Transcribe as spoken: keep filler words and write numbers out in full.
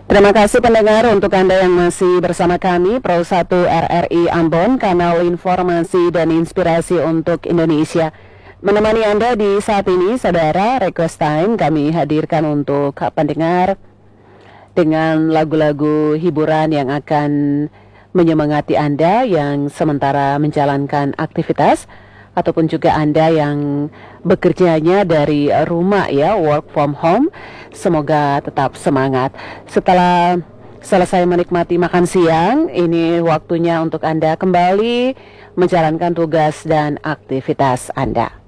Terima kasih pendengar untuk Anda yang masih bersama kami Pro satu R R I Ambon, kanal informasi dan inspirasi untuk Indonesia. Menemani Anda di saat ini, saudara, Request Time kami hadirkan untuk pendengar dengan lagu-lagu hiburan yang akan menyemangati Anda yang sementara menjalankan aktivitas, ataupun juga Anda yang bekerjanya dari rumah ya, work from home. Semoga tetap semangat. Setelah selesai menikmati makan siang, ini waktunya untuk Anda kembali menjalankan tugas dan aktivitas Anda.